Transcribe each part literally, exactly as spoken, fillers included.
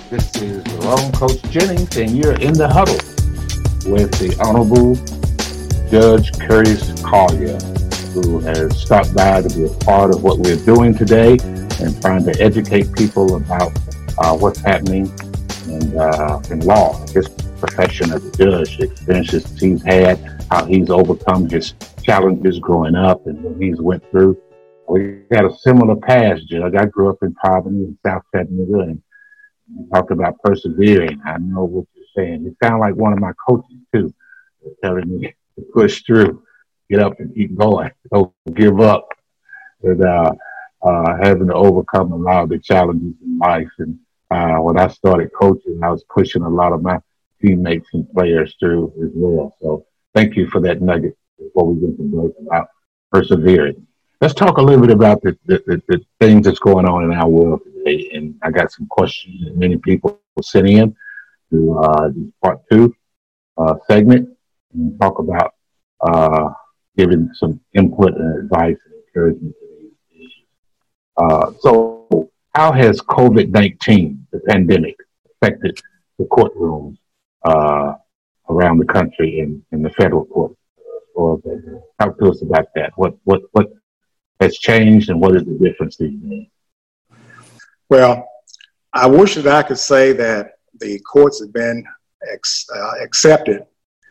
This is Jerome Coach Jennings, and you're in the huddle with the Honorable Judge Curtis Collier, who has stopped by to be a part of what we're doing today and trying to educate people about uh, what's happening in, uh, in law, his profession as a judge, the experiences he's had, how he's overcome his challenges growing up and what he's went through. We got a similar past, Judge. I grew up in Providence in South Chattanooga, and you talked about persevering. I know what you're saying. You sound like one of my coaches, too, telling me to push through, get up and keep going, don't give up, and uh, uh, having to overcome a lot of the challenges in life. And uh, when I started coaching, I was pushing a lot of my teammates and players through as well. So thank you for that nugget before we get to break about persevering. Let's talk a little bit about the, the, the, the things that's going on in our world today. And I got some questions that many people sent in to uh, this part two uh, segment and talk about uh, giving some input and advice and encouragement to these issues. Uh, so how has COVID nineteen, the pandemic, affected the courtrooms uh, around the country and in the federal court? Or talk to us about that. What, what, what, has changed, and what is the difference these days? Well, I wish that I could say that the courts have been ex, uh, accepted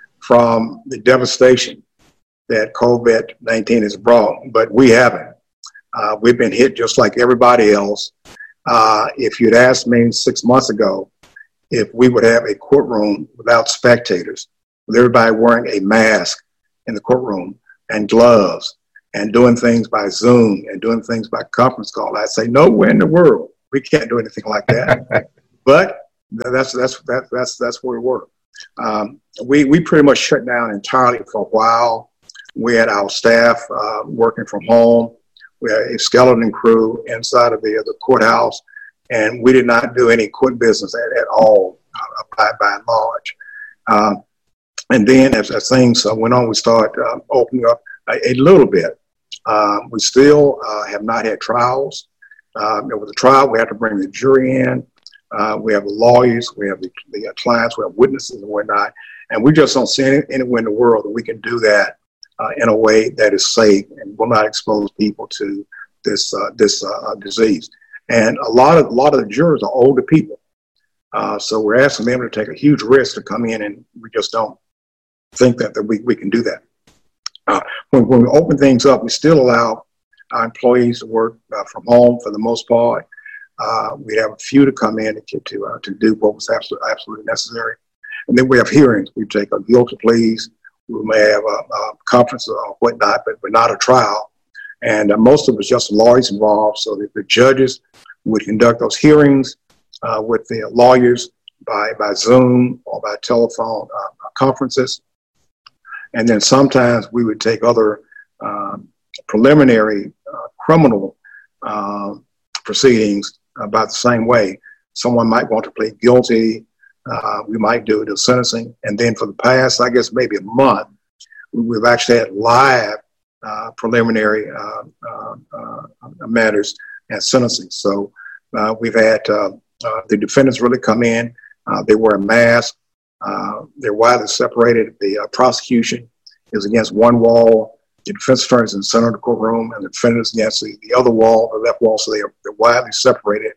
from the devastation that COVID nineteen has brought, but we haven't. Uh, we've been hit just like everybody else. Uh, if you'd asked me six months ago if we would have a courtroom without spectators, with everybody wearing a mask in the courtroom and gloves, and doing things by Zoom and doing things by conference call, I'd say nowhere in the world we can't do anything like that. But that's that's that's that's that's where we were. Um, we we pretty much shut down entirely for a while. We had our staff uh, working from home. We had a skeleton crew inside of the the courthouse, and we did not do any court business at, at all uh, by by and large. Um, and then as, as things uh, went on, we started uh, opening up a, a little bit. Uh, we still uh, have not had trials. Uh, there was a trial. We have to bring the jury in. Uh, we have the lawyers. We have the, the uh, clients. We have witnesses and whatnot. And we just don't see any, anywhere in the world that we can do that uh, in a way that is safe and will not expose people to this uh, this uh, disease. And a lot of a lot of the jurors are older people. Uh, so we're asking them to take a huge risk to come in, and we just don't think that, that we, we can do that. Uh, when, when we open things up, we still allow our employees to work uh, from home for the most part. Uh, we have a few to come in to to, uh, to do what was absolutely, absolutely necessary. And then we have hearings. We take a guilty pleas. We may have a, a conference or whatnot, but, but not a trial. And uh, most of it's just lawyers involved, so that the judges would conduct those hearings uh, with the lawyers by, by Zoom or by telephone uh, conferences. And then sometimes we would take other um, preliminary uh, criminal uh, proceedings about the same way. Someone might want to plead guilty. Uh, we might do the sentencing. And then for the past, I guess, maybe a month, we've actually had live uh, preliminary uh, uh, uh, matters and sentencing. So uh, we've had uh, uh, the defendants really come in. Uh, they wear a mask. Uh, they're widely separated. The uh, prosecution is against one wall. The defense attorney is in the center of the courtroom, and the defendant is against the, the other wall, the left wall. So they are, they're widely separated.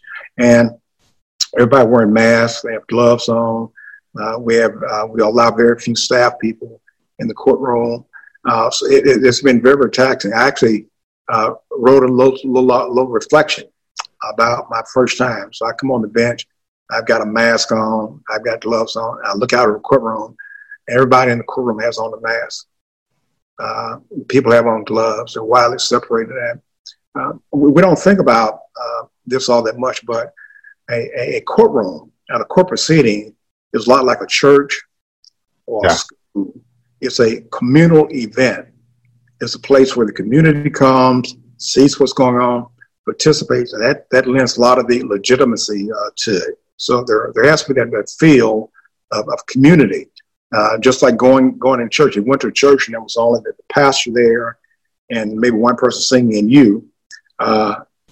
And everybody wearing masks. They have gloves on. Uh, we have uh, we allow very few staff people in the courtroom. Uh, so it, it, it's been very, very taxing. I actually uh, wrote a little, little, little reflection about my first time. So I come on the bench. I've got a mask on. I've got gloves on. I look out of the courtroom. Everybody in the courtroom has on the mask. Uh, people have on gloves. They're widely separated. And, uh, we, we don't think about uh, this all that much, but a, a courtroom and a court proceeding is a lot like a church or yeah. a school. It's a communal event. It's a place where the community comes, sees what's going on, participates, and that, that lends a lot of the legitimacy uh, to it. So there, there has to be that, that feel of, of community, uh, just like going going in church. You went to a church and there was only the pastor there and maybe one person singing and you. Uh,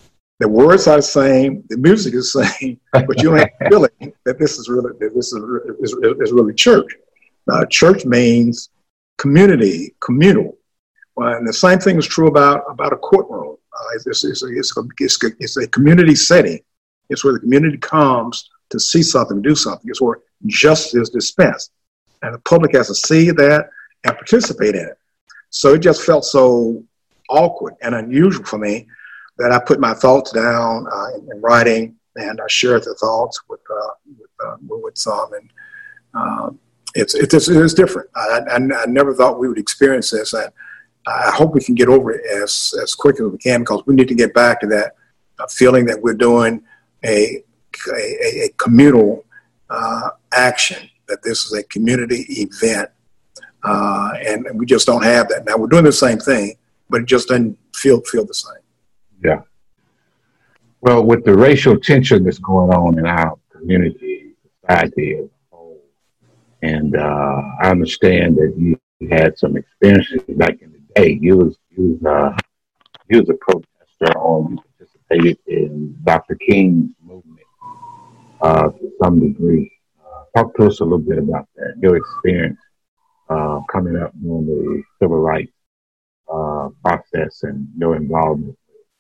The words are the same, the music is the same, but you don't have the feeling that this is really that this is, is, is really church. Now, church means community, communal. Well, and the same thing is true about, about a courtroom. Uh, it's, it's, it's, it's, a, it's, a, it's a community setting. It's where the community comes to see something, do something. It's where justice is dispensed. And the public has to see that and participate in it. So it just felt so awkward and unusual for me that I put my thoughts down uh, in, in writing, and I shared the thoughts with uh, with, uh, with some. And uh, it's, it's it's different. I, I, I never thought we would experience this. And I hope we can get over it as, as quickly as we can, because we need to get back to that uh, feeling that we're doing a, a, a communal uh, action, that this is a community event. Uh, and, and we just don't have that. Now, we're doing the same thing, but it just doesn't feel, feel the same. Yeah. Well, with the racial tension that's going on in our community, society as a whole, and uh, I understand that you had some experiences back in the day. You was you was, uh, you was a protester, or you participated in Doctor King's movement uh, to some degree. Uh, talk to us a little bit about that, your experience uh, coming up during the civil rights uh, process and your involvement.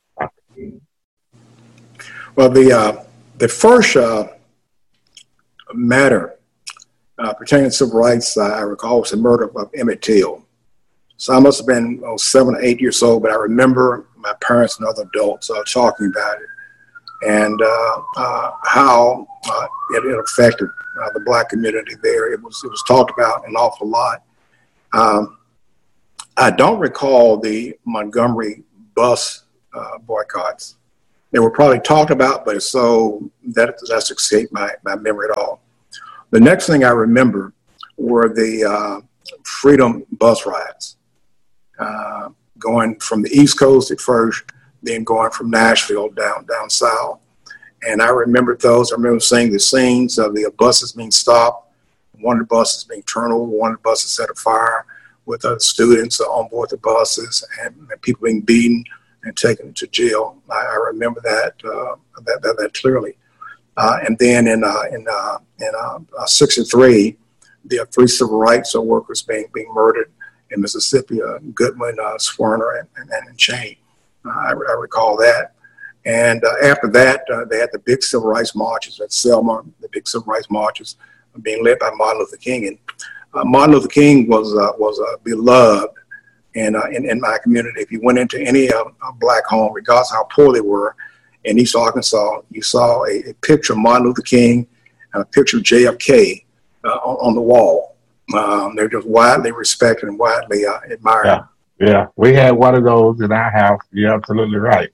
Well, the uh, the first uh, matter uh, pertaining to civil rights, uh, I recall, was the murder of Emmett Till. So I must have been oh, seven or eight years old, but I remember my parents and other adults uh, talking about it, and uh, uh, how uh, it, it affected uh, the black community there. It was it was talked about an awful lot. Um, I don't recall the Montgomery bus uh, boycotts. They were probably talked about, but so that that's escaped my, my memory at all. The next thing I remember were the uh, freedom bus rides, uh, going from the East Coast at first, then going from Nashville down down south. And I remember those. I remember seeing the scenes of the buses being stopped, one of the buses being turned over, one of the buses set afire with other students on board the buses, and, and people being beaten and taken to jail. I, I remember that, uh, that, that that clearly. Uh, and then in uh, in uh, in uh, uh, sixty-three, the uh, three civil rights workers being being murdered in Mississippi: uh, Goodman, uh, Swerner, and, and, and Chain. Uh, I, I recall that. And uh, after that, uh, they had the big civil rights marches at Selma. The big civil rights marches being led by Martin Luther King. And uh, Martin Luther King was uh, was uh, beloved. And uh, in, in my community, if you went into any uh, black home, regardless of how poor they were, in East Arkansas, you saw a, a picture of Martin Luther King and a picture of J F K uh, on, on the wall. Um, they're just widely respected and widely uh, admired. Yeah, yeah, we had one of those in our house. You're absolutely right.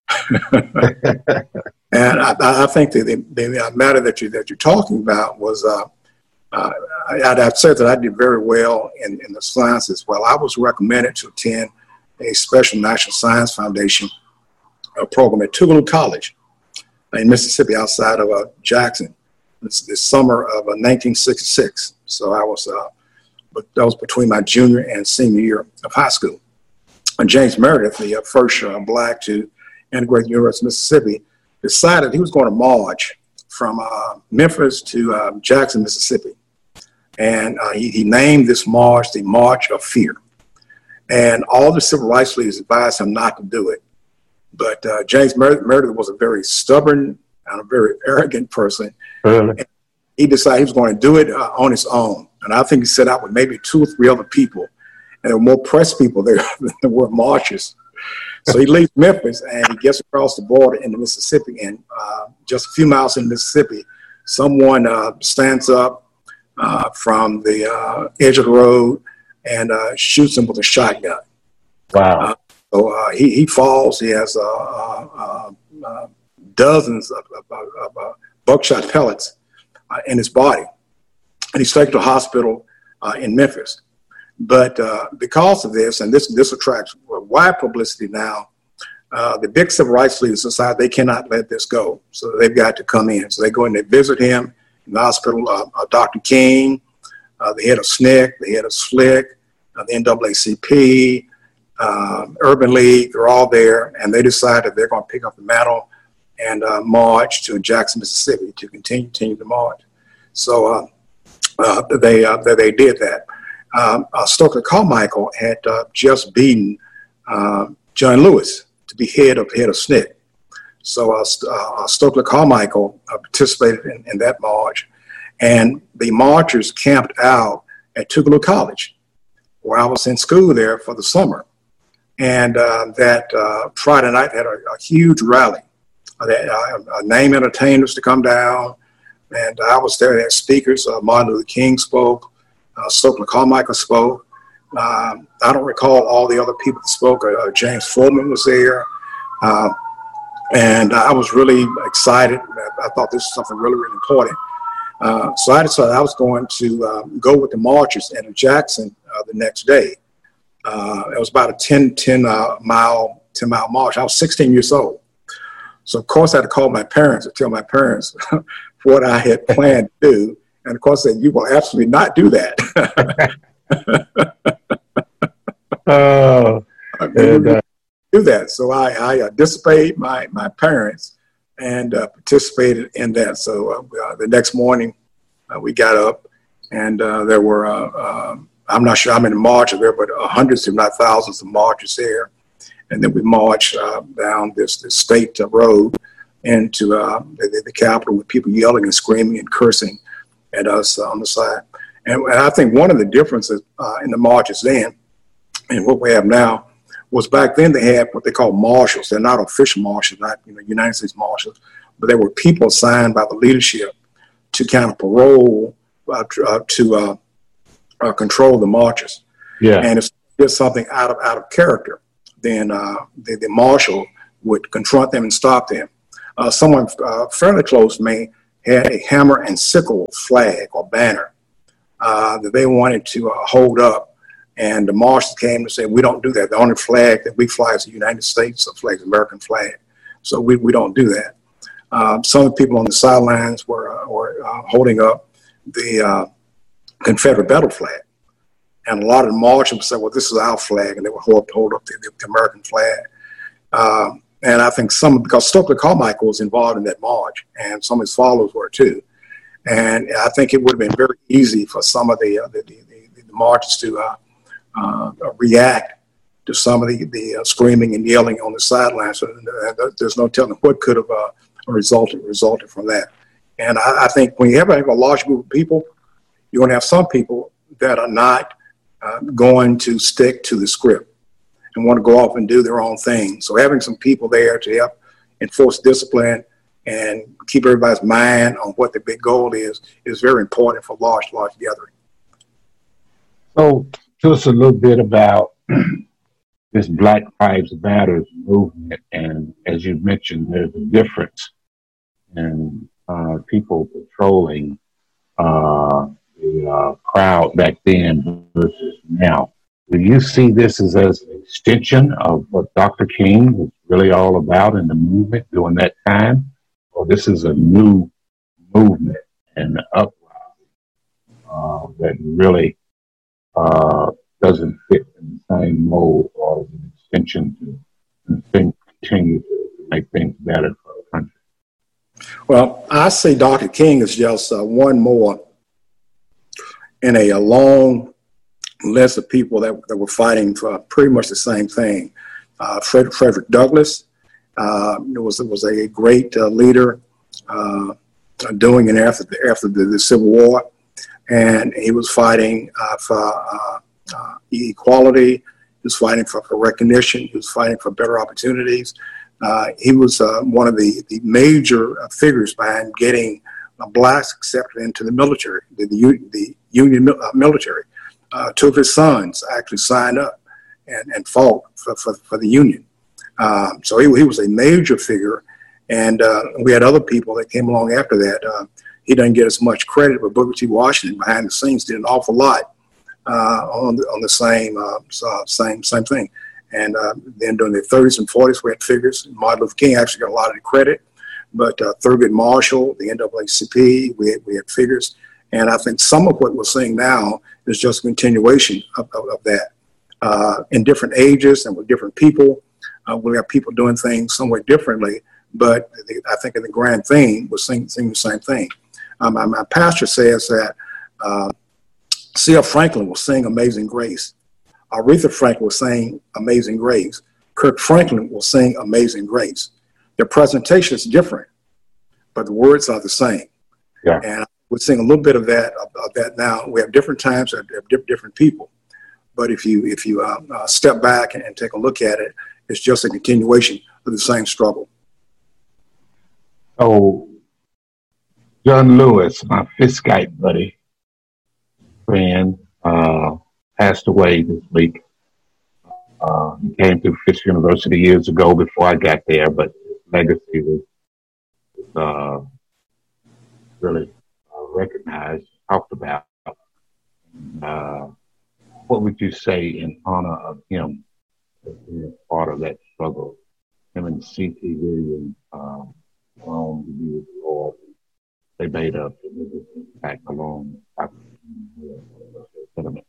And I, I think the, the, the matter that you that you're talking about was. Uh, Uh, I, I've said that I did very well in, in the sciences. Well, I was recommended to attend a special National Science Foundation uh, program at Tougaloo College in Mississippi, outside of uh, Jackson, this, this summer of uh, nineteen sixty-six. So I was, uh, but that was between my junior and senior year of high school. And James Meredith, the uh, first uh, black to integrate the University of Mississippi, decided he was going to march from uh, Memphis to uh, Jackson, Mississippi. And uh, he, he named this march the March of Fear. And all the civil rights leaders advised him not to do it. But uh, James Mer- Meredith was a very stubborn and a very arrogant person. Really? He decided he was going to do it uh, on his own. And I think he set out with maybe two or three other people. And there were more press people there than there were marchers. So he leaves Memphis and he gets across the border into Mississippi. And uh, just a few miles in Mississippi, someone uh, stands up uh, from the uh, edge of the road and uh, shoots him with a shotgun. Wow. Uh, so uh, he, he falls. He has uh, uh, uh, dozens of, of, of uh, buckshot pellets uh, in his body. And he's taken to a hospital uh, in Memphis. But uh, because of this, and this this attracts wide publicity now, uh, the big civil rights leaders decide they cannot let this go. So they've got to come in. So they go in, they visit him in the hospital, uh, uh, Doctor King, uh, the head of S N C C, the head of S L C C, uh, the N double A C P, uh, Urban League, they're all there. And they decide that they're going to pick up the mantle and uh, march to Jackson, Mississippi, to continue, continue the march. So uh, uh, they uh, they did that. Um, uh, Stokely Carmichael had uh, just beaten uh, John Lewis to be head of head of S N C C. So uh, uh, Stokely Carmichael uh, participated in, in that march, and the marchers camped out at Tougaloo College, where I was in school there for the summer. And uh, that uh, Friday night had a, a huge rally. Uh, that, uh, name entertainers to come down, and I was there. They had speakers. Uh, Martin Luther King spoke. Uh, Stokely Carmichael spoke. Um, I don't recall all the other people that spoke. Uh, James Foreman was there. Uh, and I was really excited. I thought this was something really, really important. Uh, so I decided I was going to um, go with the marchers into Jackson uh, the next day. Uh, it was about a ten, ten uh, mile, ten mile march. I was sixteen years old. So of course I had to call my parents and tell my parents what I had planned to do. And of course they said, you will absolutely not do that. Oh, and, uh, do that. So I, I uh, disobeyed my, my parents and uh, participated in that. So uh, uh, the next morning uh, we got up, and uh, there were, uh, uh, I'm not sure how many marchers there, but uh, hundreds, if not thousands of marchers there. And then we marched uh, down this, this state uh, road into uh, the, the Capitol with people yelling and screaming and cursing at us uh, on the side. And, and I think one of the differences uh, in the marches then and what we have now was back then they had what they call marshals. They're not official marshals, not you know United States marshals, but they were people assigned by the leadership to kind of parole uh, uh, to uh, uh, control the marchers. Yeah. And if there's something out of out of character, then uh, the, the marshal would confront them and stop them. Uh, someone uh, fairly close to me had a hammer and sickle flag or banner uh, that they wanted to uh, hold up. And the marshals came and said, we don't do that. The only flag that we fly is the United States flag, the American flag. So we, we don't do that. Um, some of the people on the sidelines were, uh, were uh, holding up the uh, Confederate battle flag. And a lot of the marchers said, well, this is our flag. And they would hold, hold up the, the American flag. Um, and I think some, because Stokely Carmichael was involved in that march, and some of his followers were too. And I think it would have been very easy for some of the, uh, the, the, the, the marchers to uh, Uh, react to some of the, the uh, screaming and yelling on the sidelines. So uh, there's no telling what could have uh, resulted resulted from that. And I, I think when you have, have a large group of people, you're going to have some people that are not uh, going to stick to the script and want to go off and do their own thing. So having some people there to help enforce discipline and keep everybody's mind on what the big goal is is very important for large, large gathering. So tell us a little bit about this Black Lives Matter movement. And as you mentioned, there's a difference in uh, people patrolling uh, the uh, crowd back then versus now. Do you see this as, as an extension of what Doctor King was really all about in the movement during that time? Or this is a new movement and uprising uh, that really Uh, doesn't fit in the same mold, or as an extension to think, continue to make things better for the country? Well, I see Doctor King as just uh, one more in a, a long list of people that, that were fighting for pretty much the same thing. Uh, Fred, Frederick Douglass uh, was was a great uh, leader uh, during and after the, after the, the Civil War. And he was fighting uh, for uh, uh, equality. He was fighting for, for recognition. He was fighting for better opportunities. Uh, he was uh, one of the, the major uh, figures behind getting uh, blacks accepted into the military, the, the, the Union uh, military. Uh, two of his sons actually signed up and, and fought for, for, for the Union. Um, so he, he was a major figure. And uh, we had other people that came along after that. Uh, He doesn't get as much credit, but Booker T. Washington behind the scenes did an awful lot uh, on the on the same uh, same same thing. And uh, then during the thirties and forties, we had figures. Martin Luther King actually got a lot of the credit, but uh, Thurgood Marshall, the N double A C P, we had, we had figures. And I think some of what we're seeing now is just a continuation of, of, of that. Uh, in different ages and with different people, uh, we have people doing things somewhat differently, but the, I think in the grand theme was singing, singing the same thing. Um, my, my pastor says that uh, C L Franklin will sing Amazing Grace. Aretha Franklin will sing Amazing Grace. Kirk Franklin will sing Amazing Grace. Their presentation is different, but the words are the same. Yeah. And we're seeing a little bit of that of, of that now. We have different times, we have different people. But if you if you uh, uh, step back and, and take a look at it, it's just a continuation of the same struggle. So, John Lewis, my Fiskite buddy, friend, uh, passed away this week. Uh, he came through Fisk University years ago before I got there, but his legacy was, was uh, really uh, recognized, talked about. Uh, what would you say in honor of him as being part of that struggle? Him and C T Williams, um, along the years, Lord, they made up the impact along sentiment.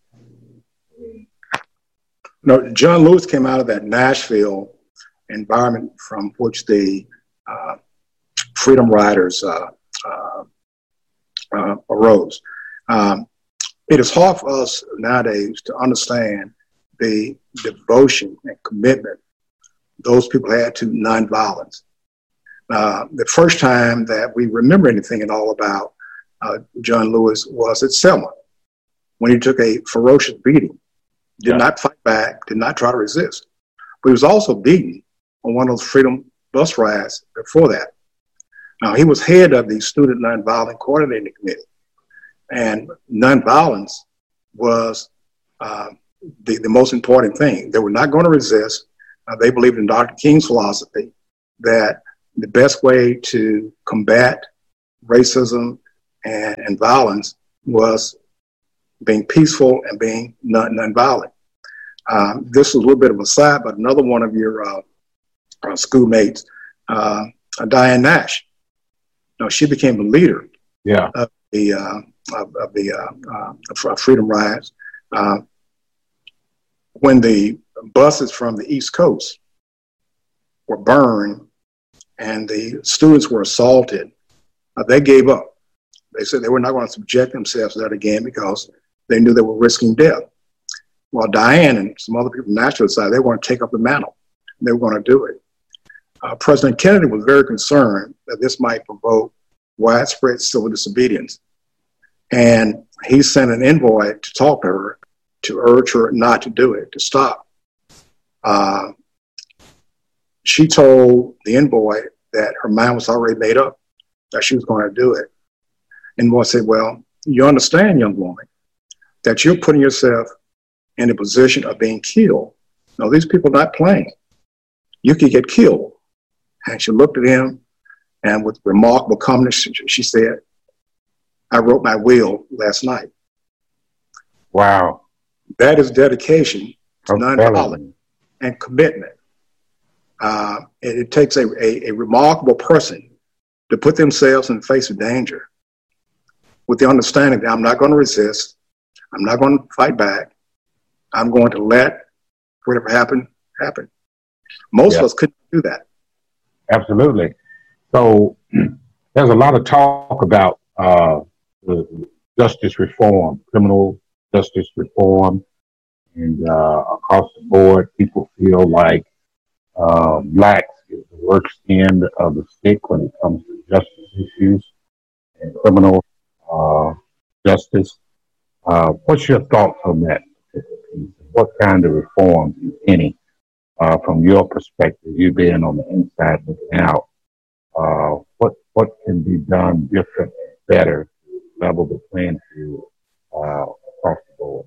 No, John Lewis came out of that Nashville environment from which the uh, Freedom Riders uh, uh, uh, arose. Um, it is hard for us nowadays to understand the devotion and commitment those people had to nonviolence. Uh, the first time that we remember anything at all about uh, John Lewis was at Selma, when he took a ferocious beating. Did yeah. not fight back, did not try to resist. But he was also beaten on one of those freedom bus rides before that. Now, he was head of the Student Nonviolent Coordinating Committee. And nonviolence was uh, the, the most important thing. They were not going to resist. Uh, they believed in Doctor King's philosophy that the best way to combat racism and, and violence was being peaceful and being non, nonviolent. Um, this is a little bit of a side, but another one of your uh, uh, schoolmates, uh, Diane Nash. You know, she became the leader yeah. of the uh, of, of the uh, uh, Freedom Rides. Uh, when the buses from the East Coast were burned and the students were assaulted, uh, they gave up. They said they were not going to subject themselves to that again because they knew they were risking death. While Diane and some other people from Nashville decided they were going to take up the mantle. They were going to do it. Uh, President Kennedy was very concerned that this might provoke widespread civil disobedience. And he sent an envoy to talk to her, to urge her not to do it, to stop. Uh, she told the envoy that her mind was already made up, that she was going to do it. And the envoy said, well, you understand, young woman, that you're putting yourself in a position of being killed. No, these people are not playing. You could get killed. And she looked at him, and with remarkable calmness, she said, I wrote my will last night. Wow. That is dedication to Okay. nonviolence and commitment. Uh, it, it takes a, a, a remarkable person to put themselves in the face of danger with the understanding that I'm not going to resist, I'm not going to fight back, I'm going to let whatever happened, happen. Most yeah. of us couldn't do that. Absolutely. So there's a lot of talk about uh, the justice reform, criminal justice reform, and uh, across the board, people feel like uh, blacks is the worst end of the stick when it comes to justice issues and criminal uh, justice. Uh, what's your thoughts on that? What kind of reforms, if any, uh, from your perspective, you being on the inside looking out, uh, what what can be done different, better, to level the playing field uh, across the board?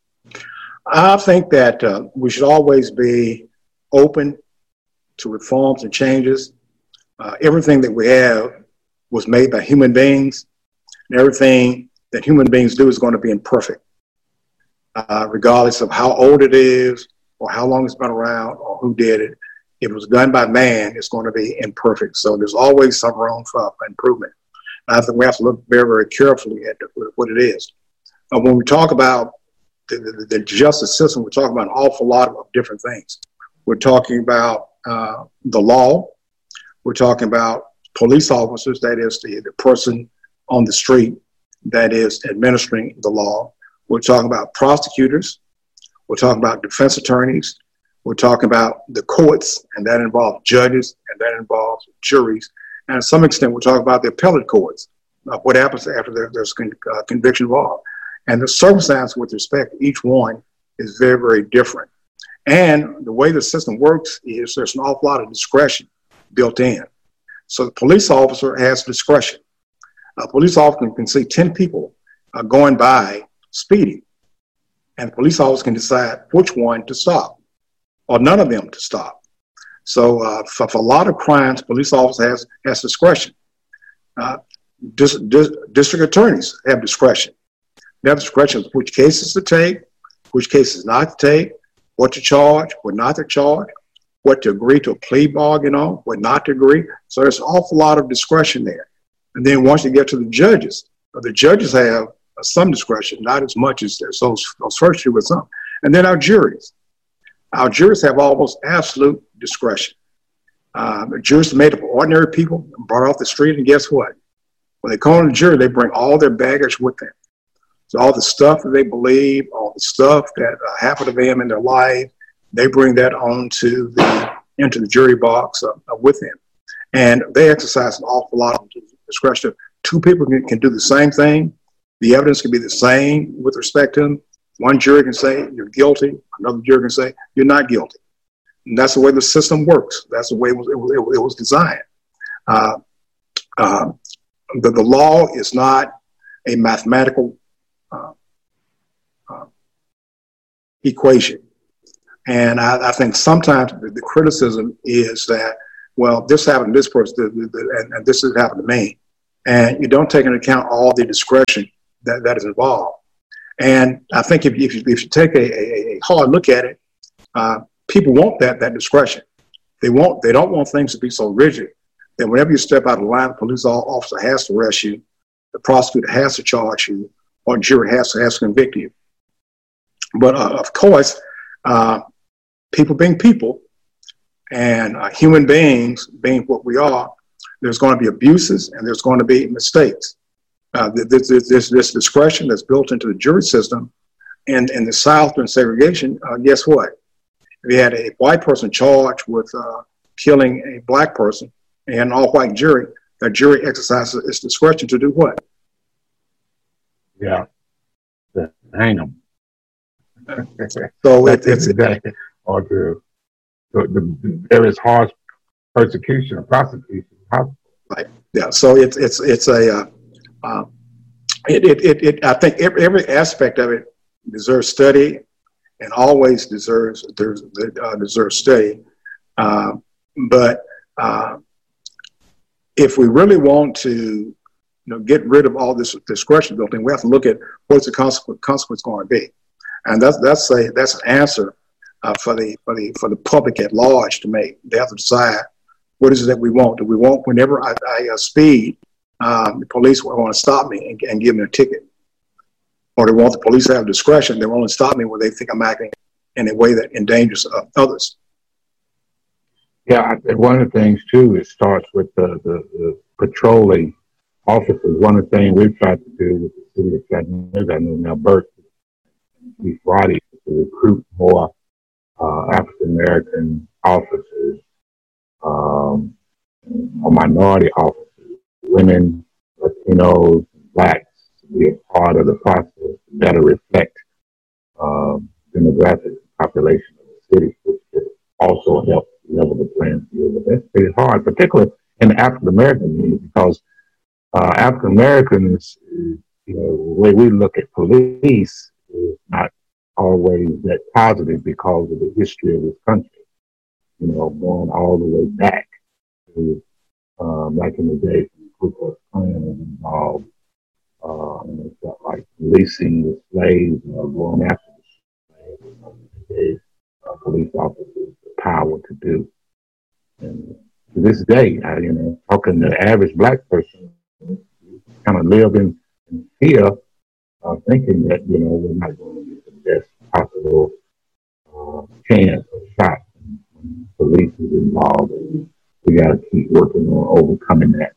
I think that uh, we should always be open to reforms and changes. Uh, everything that we have was made by human beings, and everything that human beings do is going to be imperfect, uh, regardless of how old it is or how long it's been around or who did it. If it was done by man, it's going to be imperfect. So there's always some room for improvement. And I think we have to look very, very carefully at what it is. Uh, when we talk about the, the, the justice system, we're talking about an awful lot of different things. We're talking about uh, the law. We're talking about police officers, that is the, the person on the street that is administering the law. We're talking about prosecutors. We're talking about defense attorneys. We're talking about the courts, and that involves judges, and that involves juries. And to some extent, we're talking about the appellate courts, uh, what happens after there, there's con- uh, conviction involved. And the circumstance with respect to each one is very, very different. And the way the system works is there's an awful lot of discretion built in. So the police officer has discretion. A police officer can see ten people uh, going by speeding, and the police officer can decide which one to stop or none of them to stop. So uh, for, for a lot of crimes, police officer has, has discretion. Uh, dis, dis, district attorneys have discretion. They have discretion of which cases to take, which cases not to take, what to charge, what not to charge, what to agree to a plea bargain on, what not to agree. So there's an awful lot of discretion there. And then once you get to the judges, the judges have some discretion, not as much as those, those first two with some. And then our juries. Our juries have almost absolute discretion. Uh, the juries are made up of ordinary people brought off the street, and guess what? When they come on the jury, they bring all their baggage with them. So all the stuff that they believe, all the stuff that uh, happened to them in their life, they bring that on to the, into the jury box uh, uh, with them. And they exercise an awful lot of discretion. Two people can, can do the same thing. The evidence can be the same with respect to them. One jury can say you're guilty. Another jury can say you're not guilty. And that's the way the system works. That's the way it was, it was, it was designed. Uh, uh, the, the law is not a mathematical uh, uh, equation. And I, I think sometimes the, the criticism is that, well, this happened to this person, and, and this has happened to me. And you don't take into account all the discretion that, that is involved. And I think if, if, you, if you take a, a, a hard look at it, uh, people want that, that discretion. They want, they don't want things to be so rigid that whenever you step out of line, the police officer has to arrest you, the prosecutor has to charge you, or the jury has to, has to convict you. But uh, of course, uh, people being people, and uh, human beings being what we are, there's going to be abuses and there's going to be mistakes. Uh, this, this, this discretion that's built into the jury system, and in the South during segregation, uh, guess what? If you had a white person charged with uh, killing a black person and an all-white jury, that jury exercises its discretion to do what? Yeah, hang them. So it, it's exactly. Or the, the, the there is harsh persecution or prosecution. Right. Yeah. So it's it's it's a uh, uh, it, it it it I think every every aspect of it deserves study, and always deserves deserves, uh, deserves study. Uh, but uh, if we really want to, you know, get rid of all this discretion built in, we have to look at what's the consequence, consequence going to be, and that's that's a that's an answer uh, for the for the for the public at large to make. They have to decide what is it that we want. Do we want whenever I, I uh, speed, um, the police will want to stop me and, and give me a ticket, or they want the police to have discretion. They won't stop me when they think I'm acting in a way that endangers uh, others. Yeah, I think one of the things too, it starts with the, the, the patrolling officers. One of the things we've tried to do with the city of Chattanooga, I know now Bert, these Fridays, to recruit more uh, African American officers, um, or minority officers, women, Latinos, blacks, to be a part of the process to better reflect um, demographic population of the city, which could also help level the playing field. But that's pretty hard, particularly in the African American community, because uh, African Americans, you know, the way we look at police is not always that positive because of the history of this country. You know, going all the way back to um, back in the day, the Ku Klux Klan was involved, uh, and it's like policing the slaves, or going after the slaves, they gave uh, police officers the power to do. And to this day, I, you know, talking to the average black person, kind of live in, in fear, uh, thinking that, you know, we're not going to get the best possible uh, chance or shot when police is involved in we got to keep working on overcoming that.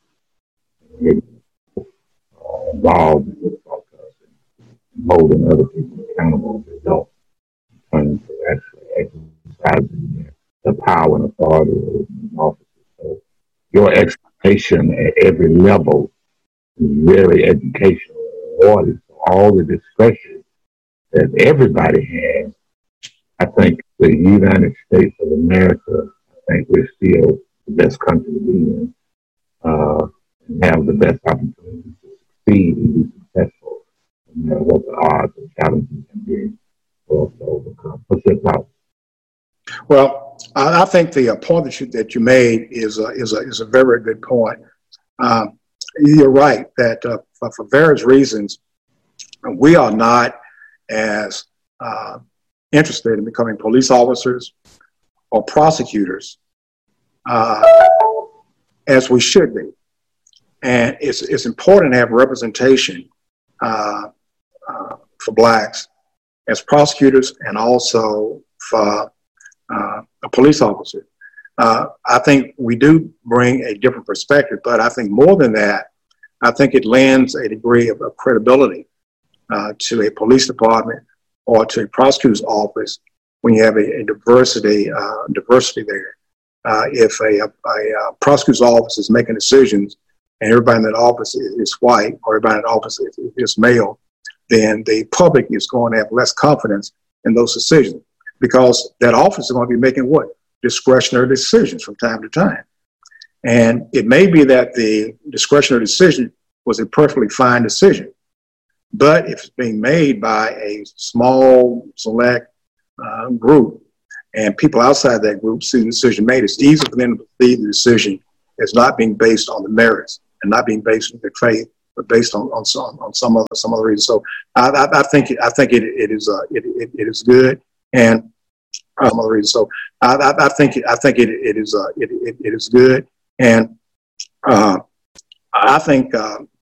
Uh, involved in this process and holding other people accountable as adults in terms of actually exercising the power and authority of the officers. So your explanation at every level is very educational and rewarding. So all the discretion that everybody has, I think the United States of America, I think we're still the best country to be in, uh, and have the best opportunity to succeed and be successful, no matter what the odds and challenges can be for us to overcome. What's your thoughts? Well, I, I think the uh, point that you, that you made is a, is a, is a very good point. Um, you're right that uh, for, for various reasons, we are not as uh, interested in becoming police officers or prosecutors uh, as we should be. And it's, it's important to have representation uh, uh, for blacks as prosecutors and also for uh, a police officer. Uh, I think we do bring a different perspective, but I think more than that, I think it lends a degree of, of credibility uh, to a police department or to a prosecutor's office when you have a, a diversity uh, diversity there. Uh, if a, a, a prosecutor's office is making decisions and everybody in that office is, is white or everybody in that office is, is male, then the public is going to have less confidence in those decisions because that office is going to be making what? Discretionary decisions from time to time. And it may be that the discretionary decision was a perfectly fine decision, but if it's being made by a small, select uh, group and people outside that group see the decision made, it's easy for them to believe the decision is not being based on the merits and not being based on their faith, but based on, on some on some other some other reason. So I, I, I think I think it it is uh, it, it it is good and some other reason. So I, I, I think I think it it is uh, it, it it is good and uh, I think. Uh,